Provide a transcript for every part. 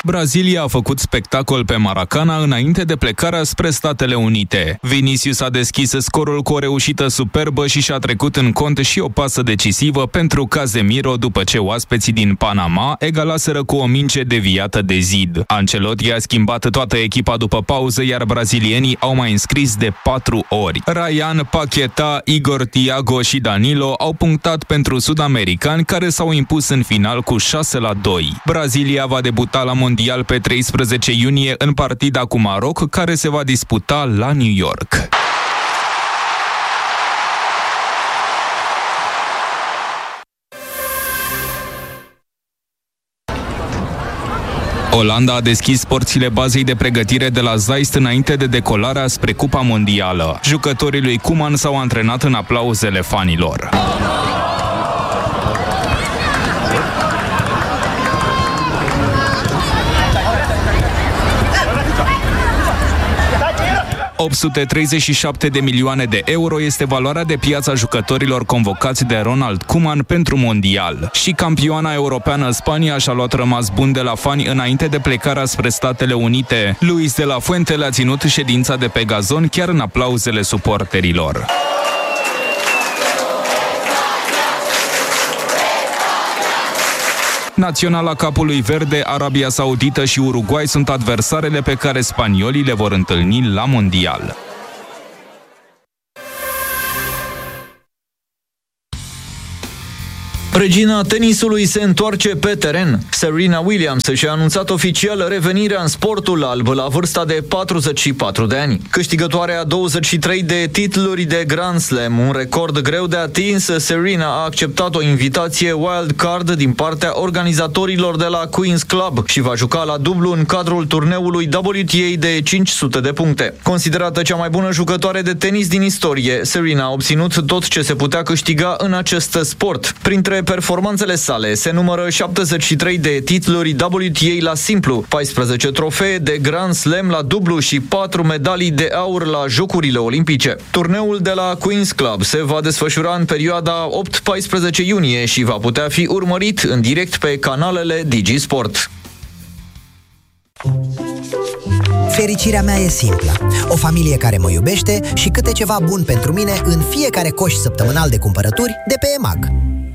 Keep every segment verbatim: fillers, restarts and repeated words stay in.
Brazilia a făcut spectacol pe Maracana înainte de plecarea spre Statele Unite. Vinicius a deschis scorul cu o reușită superbă și și-a trecut în cont și o pasă decisivă pentru Casemiro după ce oaspeții din Panama egalaseră cu o minge deviată de zid. Ancelotti a schimbat toată echipa după pauză, iar brazilienii au mai înscris de patru ori. Ryan, Paqueta, Igor Thiago și Danilo au punctat pentru sud-americani, care s-au impus în final cu șase la doi. Brazilia va debuta la Mondial pe treisprezece iunie în partida cu Maroc, care se va disputa la New York. Olanda a deschis porțile bazei de pregătire de la Zeist înainte de decolarea spre Cupa Mondială. Jucătorii lui Koeman s-au antrenat în aplauzele fanilor. opt sute treizeci și șapte de milioane de euro este valoarea de piață a jucătorilor convocați de Ronald Koeman pentru Mondial. Și campioana europeană Spania și-a luat rămas bun de la fani înainte de plecarea spre Statele Unite. Luis de la Fuente le-a ținut ședința de pe gazon chiar în aplauzele suporterilor. Naționala capului verde, Arabia Saudită și Uruguay sunt adversarele pe care spaniolii le vor întâlni la Mondial. Regina tenisului se întoarce pe teren. Serena Williams și-a anunțat oficial revenirea în sportul alb la vârsta de patruzeci și patru de ani. Câștigătoarea douăzeci și trei de titluri de Grand Slam, un record greu de atins, Serena a acceptat o invitație wild card din partea organizatorilor de la Queen's Club și va juca la dublu în cadrul turneului W T A de cinci sute de puncte. Considerată cea mai bună jucătoare de tenis din istorie, Serena a obținut tot ce se putea câștiga în acest sport. Printre performanțele sale se numără șaptezeci și trei de titluri W T A la simplu, paisprezece trofee de Grand Slam la dublu și patru medalii de aur la Jocurile Olimpice. Turneul de la Queen's Club se va desfășura în perioada opt paisprezece iunie și va putea fi urmărit în direct pe canalele Digi Sport. Fericirea mea e simplă. O familie care mă iubește și câte ceva bun pentru mine în fiecare coș săptămânal de cumpărături de pe EMAG.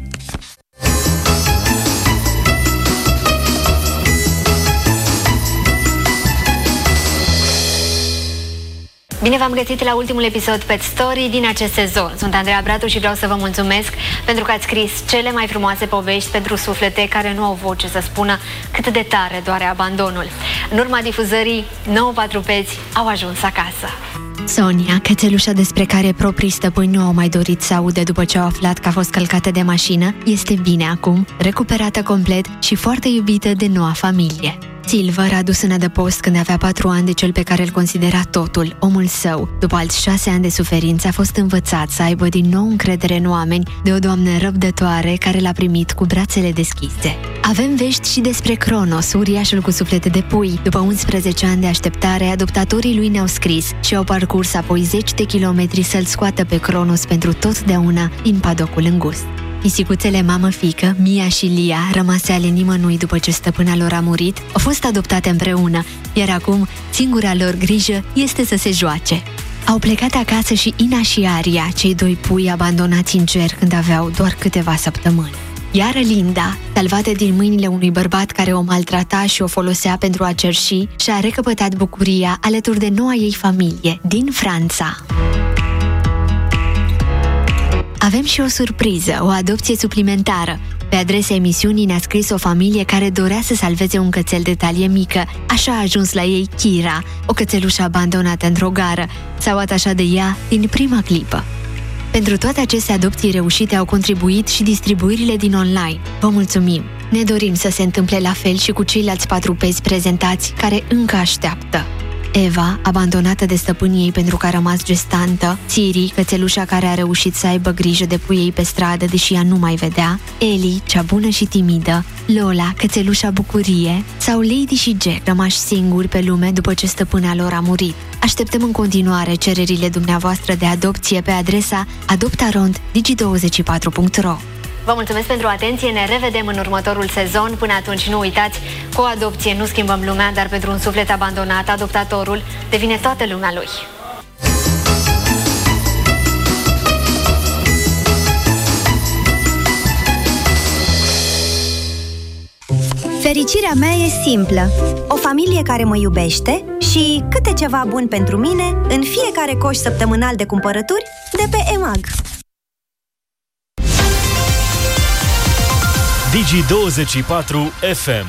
Bine v-am găsit la ultimul episod Pet Story din acest sezon. Sunt Andreea Bratu și vreau să vă mulțumesc pentru că ați scris cele mai frumoase povești pentru suflete care nu au voce să spună cât de tare doare abandonul. În urma difuzării, nouă patrupeți au ajuns acasă. Sonia, cățelușa despre care proprii stăpâni nu au mai dorit să audă după ce au aflat că a fost călcată de mașină, este bine acum, recuperată complet și foarte iubită de noua familie. Silver a dus în adăpost când avea patru ani de cel pe care îl considera totul, omul său. După alți șase ani de suferință, a fost învățat să aibă din nou încredere în oameni de o doamnă răbdătoare care l-a primit cu brațele deschise. Avem vești și despre Cronos, uriașul cu suflete de pui. După unsprezece ani de așteptare, adoptatorii lui ne-au scris și au parcurs apoi zeci de kilometri să-l scoată pe Cronos pentru totdeauna din padocul îngust. Pisicuțele mamă-fică, Mia și Lia, rămase ale nimănui după ce stăpâna lor a murit, au fost adoptate împreună, iar acum singura lor grijă este să se joace. Au plecat acasă și Ina și Aria, cei doi pui abandonați în cer când aveau doar câteva săptămâni. Iar Linda, salvată din mâinile unui bărbat care o maltrata și o folosea pentru a cerși, și-a recăpătat bucuria alături de noua ei familie, din Franța. Avem și o surpriză, o adopție suplimentară. Pe adresa emisiunii ne-a scris o familie care dorea să salveze un cățel de talie mică. Așa a ajuns la ei Kira, o cățelușă abandonată într-o gară. S-au atașat de ea din prima clipă. Pentru toate aceste adopții reușite au contribuit și distribuirile din online. Vă mulțumim! Ne dorim să se întâmple la fel și cu ceilalți patru pezi prezentați care încă așteaptă. Eva, abandonată de stăpânii ei pentru că a rămas gestantă, Siri, cățelușa care a reușit să aibă grijă de puii ei pe stradă deși ea nu mai vedea, Eli, cea bună și timidă, Lola, cățelușa bucurie, sau Lady și Jack, rămași singuri pe lume după ce stăpâna lor a murit. Așteptăm în continuare cererile dumneavoastră de adopție pe adresa adoptarond digi douăzeci și patru punct ro. Vă mulțumesc pentru atenție, ne revedem în următorul sezon. Până atunci, nu uitați, cu o adopție nu schimbăm lumea, dar pentru un suflet abandonat, adoptatorul devine toată lumea lui. Fericirea mea e simplă. O familie care mă iubește și câte ceva bun pentru mine în fiecare coș săptămânal de cumpărături de pe E M A G. Digi douăzeci și patru F M.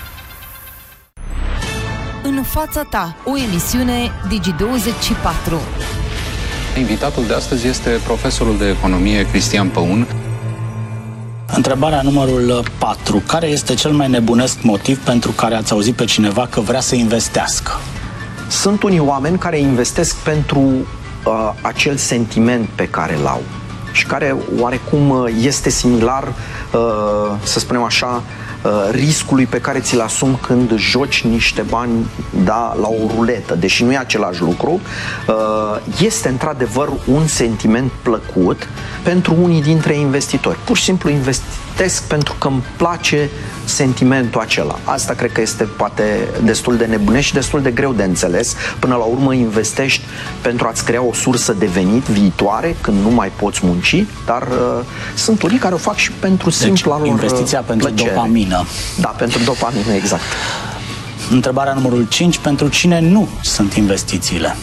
În fața ta, o emisiune Digi douăzeci și patru. Invitatul de astăzi este profesorul de economie Cristian Păun. Întrebarea numărul patru. Care este cel mai nebunesc motiv pentru care ați auzit pe cineva că vrea să investească? Sunt unii oameni care investesc pentru uh, acel sentiment pe care l-au și care oarecum este similar, uh, să spunem așa, uh, riscului pe care ți-l asumi când joci niște bani, da, la o ruletă, deși nu e același lucru. Uh, este într-adevăr un sentiment plăcut pentru unii dintre investitori. Pur și simplu investesc pentru că îmi place sentimentul acela. Asta cred că este poate destul de nebunesc și destul de greu de înțeles. Până la urmă investești pentru a-ți crea o sursă de venit viitoare când nu mai poți munci, dar uh, sunt unii care o fac și pentru deci, simpla lor investiția pentru plăcere. dopamină. Da, pentru dopamină, exact. Întrebarea numărul cinci. Pentru cine nu sunt investițiile?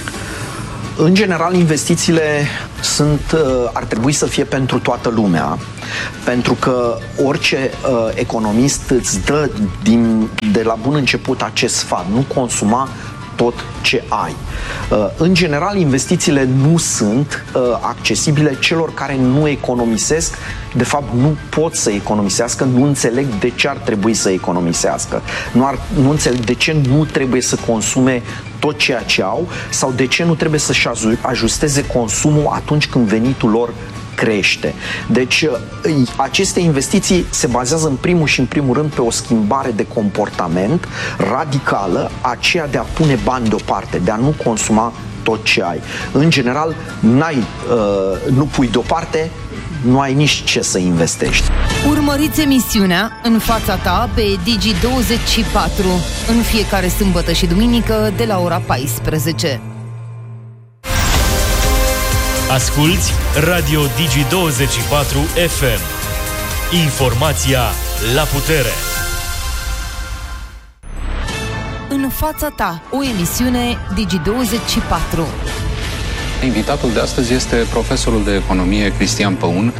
În general, investițiile sunt, ar trebui să fie pentru toată lumea, pentru că orice uh, economist îți dă din, de la bun început acest sfat: nu consuma tot ce ai. Uh, în general, investițiile nu sunt uh, accesibile celor care nu economisesc, de fapt nu pot să economisească, nu înțeleg de ce ar trebui să economisească, nu, ar, nu înțeleg de ce nu trebuie să consume tot ceea ce au sau de ce nu trebuie să-și ajusteze consumul atunci când venitul lor crește. Deci aceste investiții se bazează în primul și în primul rând pe o schimbare de comportament radicală, aceea de a pune bani deoparte, de a nu consuma tot ce ai. În general, n-ai, uh, nu pui deoparte, nu ai nici ce să investești. Urmăriți emisiunea În fața ta pe Digi douăzeci și patru în fiecare sâmbătă și duminică de la ora paisprezece. Asculți Radio Digi douăzeci și patru F M. Informația la putere. În fața ta, o emisiune Digi douăzeci și patru. Invitatul de astăzi este profesorul de economie Cristian Păun.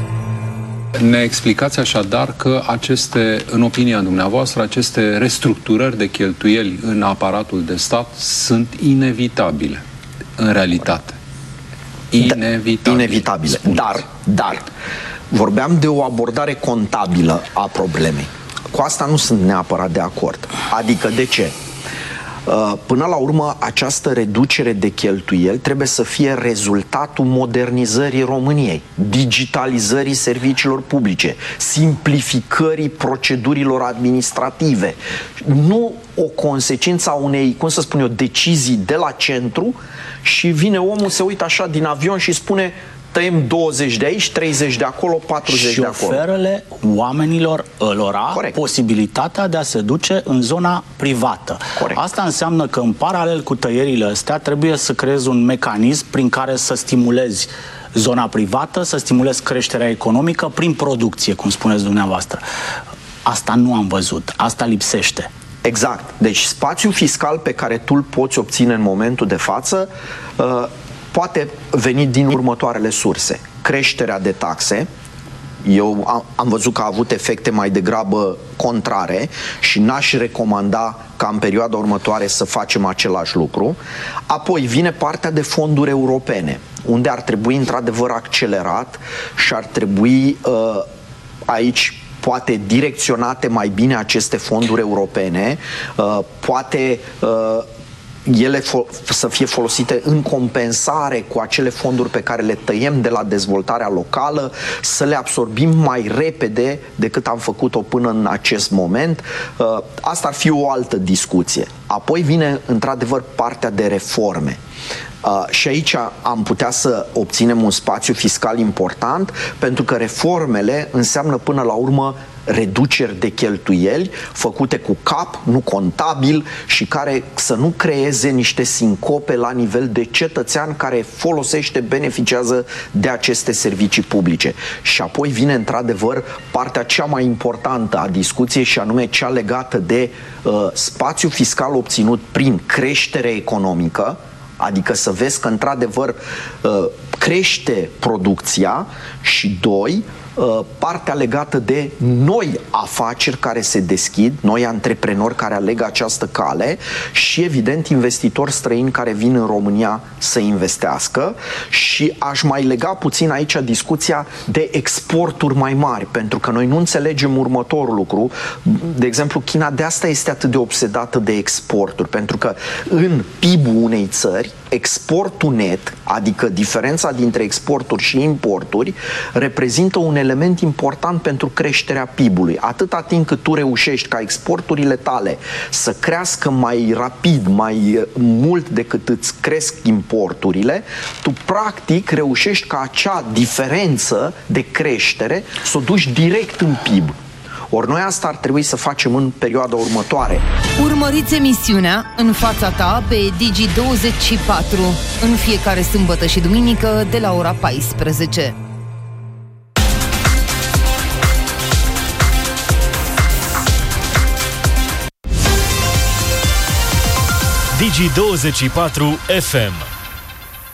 Ne explicați așadar că aceste, în opinia dumneavoastră, aceste restructurări de cheltuieli în aparatul de stat sunt inevitabile, în realitate. Inevitabile. Inevitabile. Dar, dar, vorbeam de o abordare contabilă a problemei. Cu asta nu sunt neapărat de acord. Adică de ce? Până la urmă, această reducere de cheltuieli trebuie să fie rezultatul modernizării României, digitalizării serviciilor publice, simplificării procedurilor administrative. Nu o consecință a unei, cum să spun eu, decizii de la centru și vine omul, se uită așa din avion și spune: tăiem douăzeci de aici, treizeci de acolo, patruzeci și de acolo. Și oferă oamenilor lor posibilitatea de a se duce în zona privată. Corect. Asta înseamnă că în paralel cu tăierile astea trebuie să creezi un mecanism prin care să stimulezi zona privată, să stimulezi creșterea economică prin producție, cum spuneți dumneavoastră. Asta nu am văzut, asta lipsește. Exact. Deci spațiul fiscal pe care tu îl poți obține în momentul de față uh, poate veni din următoarele surse. Creșterea de taxe. Eu am, am văzut că a avut efecte mai degrabă contrare și n-aș recomanda ca în perioada următoare să facem același lucru. Apoi vine partea de fonduri europene, unde ar trebui într-adevăr accelerat și ar trebui uh, aici poate direcționate mai bine aceste fonduri europene, uh, poate uh, ele să fie folosite în compensare cu acele fonduri pe care le tăiem de la dezvoltarea locală, să le absorbim mai repede decât am făcut-o până în acest moment. Asta ar fi o altă discuție. Apoi vine într-adevăr partea de reforme. Uh, și aici am putea să obținem un spațiu fiscal important, pentru că reformele înseamnă până la urmă reduceri de cheltuieli făcute cu cap, nu contabil, și care să nu creeze niște sincope la nivel de cetățean care folosește, beneficiază de aceste servicii publice. Și apoi vine într-adevăr partea cea mai importantă a discuției, și anume cea legată de uh, spațiu fiscal obținut prin creștere economică, adică să vezi că într-adevăr uh, crește producția, și doi, partea legată de noi afaceri care se deschid, noi antreprenori care aleg această cale și, evident, investitori străini care vin în România să investească. Și aș mai lega puțin aici discuția de exporturi mai mari, pentru că noi nu înțelegem următorul lucru. De exemplu, China de asta este atât de obsedată de exporturi, pentru că în P I B-ul unei țări, exportul net, adică diferența dintre exporturi și importuri, reprezintă un element important pentru creșterea P I B-ului. Atâta timp cât tu reușești ca exporturile tale să crească mai rapid, mai mult decât îți cresc importurile, tu practic reușești ca acea diferență de creștere să o duci direct în P I B. Ori noi asta ar trebui să facem în perioada următoare. Urmăriți emisiunea În fața ta pe Digi douăzeci și patru în fiecare sâmbătă și duminică de la ora paisprezece. Digi douăzeci și patru F M.